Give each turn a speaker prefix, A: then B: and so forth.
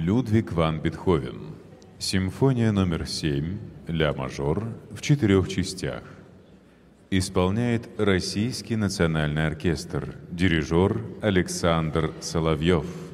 A: Людвиг ван Бетховен. Симфония номер 7, ля-мажор, в 4 частях. Исполняет Российский национальный оркестр. Дирижер Александр Соловьев.